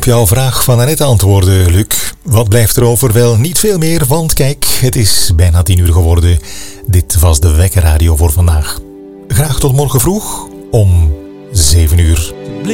Op jouw vraag van Annette antwoorden, Luc. Wat blijft er over? Wel, niet veel meer, want kijk, het is bijna 10 uur geworden. Dit was de Wekkerradio voor vandaag. Graag tot morgen vroeg om 7 uur.